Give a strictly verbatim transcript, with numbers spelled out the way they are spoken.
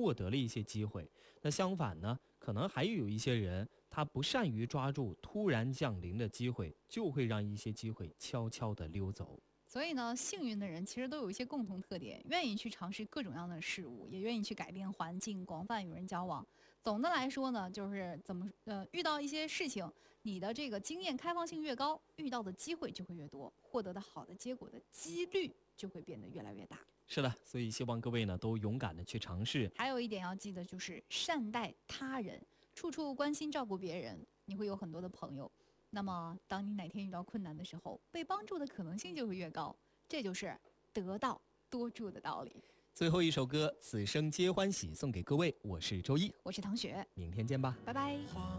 获得了一些机会。那相反呢，可能还有一些人他不善于抓住突然降临的机会，就会让一些机会悄悄地溜走。 所以呢，幸运的人其实都有一些共同特点，愿意去尝试各种各样的事物，也愿意去改变环境，广泛与人交往。总的来说呢，就是怎么呃，遇到一些事情，你的这个经验开放性越高，遇到的机会就会越多，获得的好的结果的几率就会变得越来越大。 是的，所以希望各位呢都勇敢的去尝试。 还有一点要记得，就是善待他人，处处关心照顾别人，你会有很多的朋友。那么当你哪天遇到困难的时候，被帮助的可能性就会越高，这就是得道多助的道理。 最后一首歌《此生皆欢喜》送给各位，我是周一， 我是唐雪， 明天见吧， 拜拜。